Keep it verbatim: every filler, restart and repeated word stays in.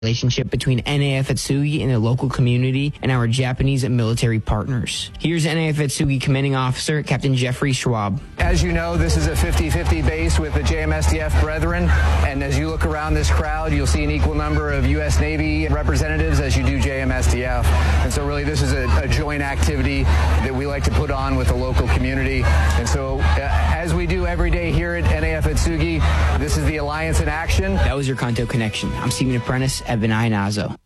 relationship between N A F Atsugi and the local community and our Japanese military partners. Here's N A F Atsugi Commanding Officer Captain Jeffrey Schwab. As you know, this is a fifty-fifty base with the J M S D F Brethren, and as you look around this crowd, you'll see an equal number of U S Navy representatives as you do J M S D F. And so really this is a, a joint activity that we like to put on with the local community. And so uh, as we do every day here at N A F Atsugi, this is the Alliance in action. That was your Kanto Connection. I'm Stephen Apprentice at Benai Nazo.